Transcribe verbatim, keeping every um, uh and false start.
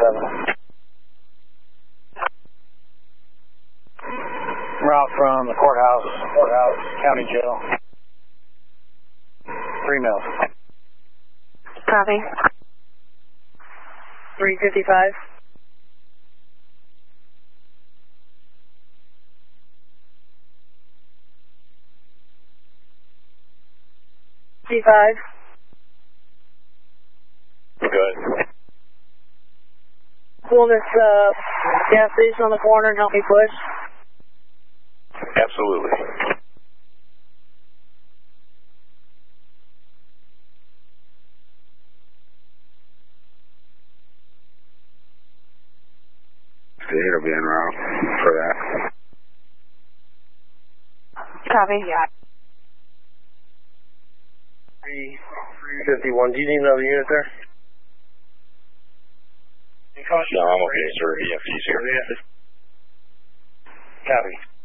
seven. Route from the courthouse, courthouse, county jail. Three mils. Copy. three fifty-five. fifty-five. Good. Pull this uh, gas station on the corner and help me push. Absolutely. It'll be en route for that. Copy. three fifty-one. Do you need another unit there? No, I'm okay, sir. E F T's here. Copy.